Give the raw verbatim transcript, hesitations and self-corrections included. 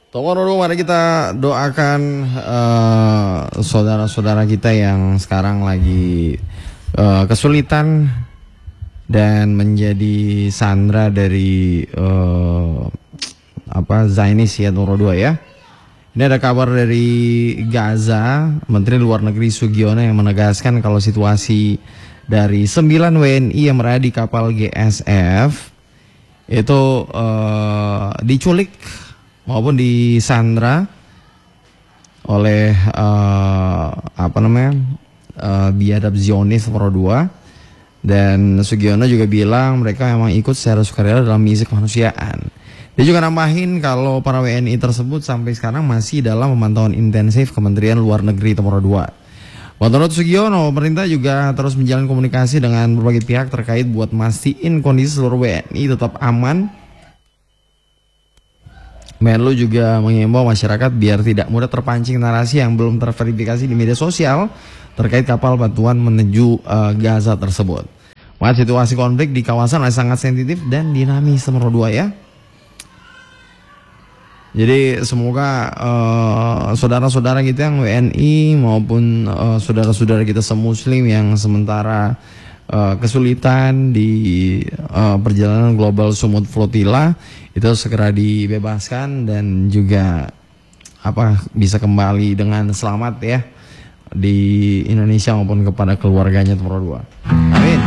Tolong mari kita doakan uh, saudara-saudara kita yang sekarang lagi uh, kesulitan dan menjadi sandra dari uh, apa Zionis ya nomor dua ya. Ini ada kabar dari Gaza, Menteri Luar Negeri Sugiono yang menegaskan kalau situasi dari sembilan W N I yang berada di kapal G S F itu uh, diculik maupun disandra oleh uh, apa namanya uh, biadab Zionis nomor dua. Dan Sugiono juga bilang mereka memang ikut secara sukarela dalam misi kemanusiaan. Dia juga nambahin kalau para W N I tersebut sampai sekarang masih dalam pemantauan intensif Kementerian Luar Negeri nomor dua. Menurut Sugiono, pemerintah juga terus menjalin komunikasi dengan berbagai pihak terkait buat mastiin kondisi seluruh W N I tetap aman. Menlu juga mengimbau masyarakat biar tidak mudah terpancing narasi yang belum terverifikasi di media sosial terkait kapal bantuan menuju uh, Gaza tersebut. Wah, situasi konflik di kawasan masih sangat sensitif dan dinamis nomor dua ya. Jadi semoga uh, saudara-saudara kita yang W N I maupun uh, saudara-saudara kita semuslim yang sementara uh, kesulitan di uh, perjalanan global Sumut Flotilla itu segera dibebaskan dan juga apa bisa kembali dengan selamat ya di Indonesia maupun kepada keluarganya nomor dua.